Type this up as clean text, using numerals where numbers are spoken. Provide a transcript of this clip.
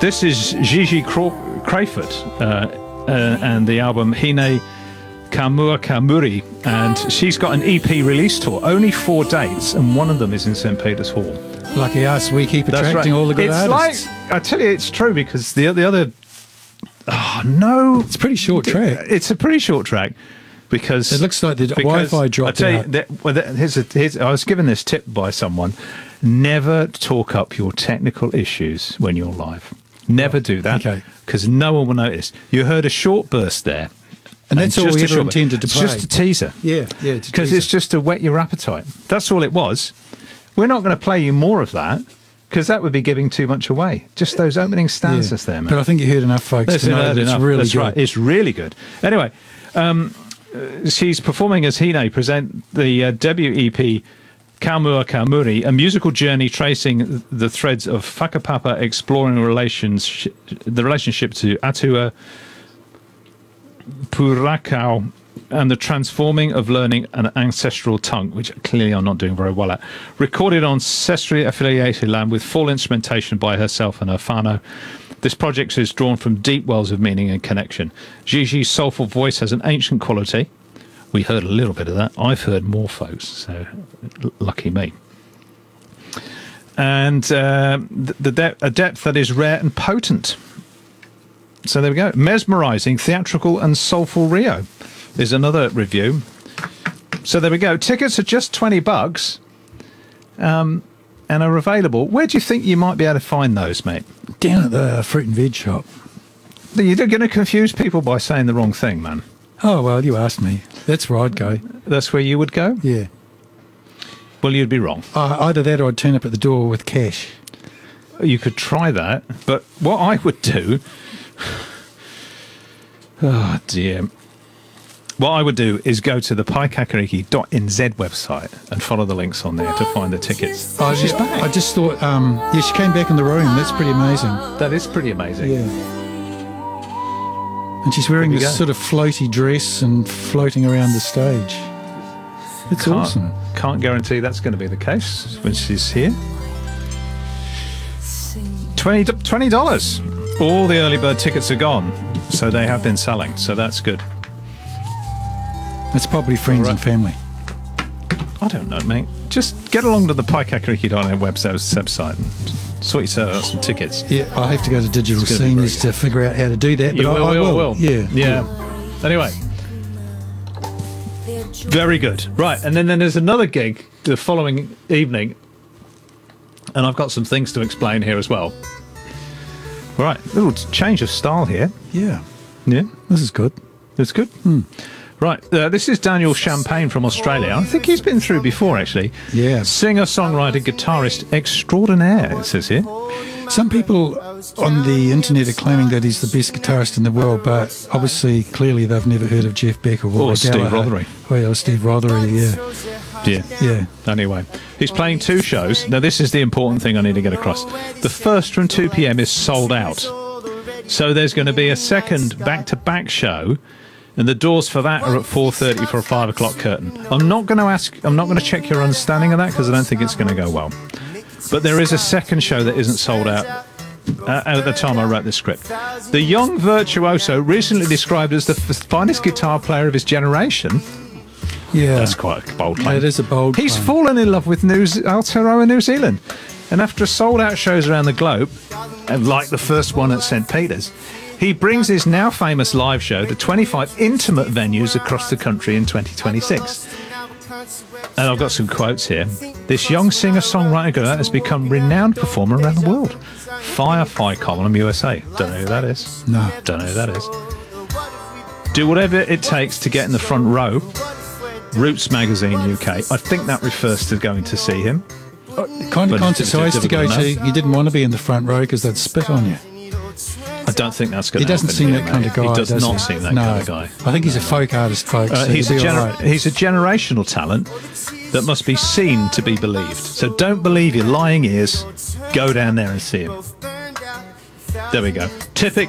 This is Gigi Crayford and the album Hine Kamua Kamuri, and she's got an EP release tour. Only 4 dates, and one of them is in St. Peter's Hall. Lucky us, we keep attracting That's right. all the good artists. I tell you, it's true, because the other... Oh, no. It's a pretty short track. It's a pretty short track, because... It looks like the Wi-Fi dropped out. I was given this tip by someone. Never talk up your technical issues when you're live. Never do that, because no one will notice. You heard a short burst there. And that's all we ever intended to play. It's just a teaser. Yeah. Because it's just to whet your appetite. That's all it was. We're not going to play you more of that, because that would be giving too much away. Just those opening stanzas there, man. But I think you heard enough, folks, to know that it's really good. Right. It's really good. Anyway, she's performing as Hine present the debut EP Kamua Kamuri, a musical journey tracing the threads of whakapapa, exploring the relationship to Atua Purakau and the transforming of learning an ancestral tongue, which clearly I'm not doing very well at. Recorded on ancestrally affiliated land with full instrumentation by herself and her whānau. This project is drawn from deep wells of meaning and connection. Gigi's soulful voice has an ancient quality. We heard a little bit of that. I've heard more, folks, so lucky me. And a depth that is rare and potent. So there we go. Mesmerising, theatrical and soulful Rio is another review. So there we go. Tickets are just $20 and are available. Where do you think you might be able to find those, mate? Down at the fruit and veg shop. You're going to confuse people by saying the wrong thing, man. Oh, well, you asked me. That's where I'd go. That's where you would go? Yeah. Well, you'd be wrong. Either that or I'd turn up at the door with cash. You could try that, but what I would do... Oh, dear. What I would do is go to the paikakariki.nz website and follow the links on there to find the tickets. Oh, she's back. I just thought, she came back in the room. That's pretty amazing. That is pretty amazing. Yeah. And she's wearing this sort of floaty dress and floating around the stage. It's awesome. Can't guarantee that's going to be the case when she's here. $20. All the early bird tickets are gone, so they have been selling, so that's good. It's probably friends and family. I don't know, mate. Just get along to the paikakariki.net website and sort yourself out some tickets. Yeah, I have to go to Digital Scenes to figure out how to do that. But I will. Yeah. Anyway. Very good. Right, and then there's another gig the following evening, and I've got some things to explain here as well. Right, a little change of style here. Yeah. Yeah. This is good. It's good? Right, this is Daniel Champagne from Australia. I think he's been through before, actually. Yeah. Singer, songwriter, guitarist extraordinaire, it says here. Some people on the internet are claiming that he's the best guitarist in the world, but obviously, clearly, they've never heard of Jeff Beck or Steve Rothery. Oh, yeah, Steve Rothery, Yeah. Anyway, he's playing 2 shows. Now, this is the important thing I need to get across. The first from 2 p.m. is sold out. So there's going to be a second back-to-back show, and the doors for that are at 4:30 for a 5 o'clock curtain. I'm not going to check your understanding of that, because I don't think it's going to go well. But there is a second show that isn't sold out at the time I wrote this script. The young virtuoso, recently described as the finest guitar player of his generation. Yeah. That's quite a bold claim. It is a bold He's claim. fallen in love with Aotearoa, New Zealand. And after sold-out shows around the globe, and like the first one at St. Peter's, he brings his now famous live show to 25 intimate venues across the country in 2026. And I've got some quotes here. This young singer-songwriter has become a renowned performer around the world. Firefly Column, USA. Don't know who that is. No. Don't know who that is. Do whatever it takes to get in the front row. Roots Magazine UK. I think that refers to going to see him. Kind of concerts I used to go to, you didn't want to be in the front row because they'd spit on you. I don't think that's going to happen. He doesn't seem that kind of guy. He does not seem that kind of guy. I think he's a folk artist, folks. So he's a generational talent that must be seen to be believed. So don't believe your lying ears. Go down there and see him. There we go. Typical.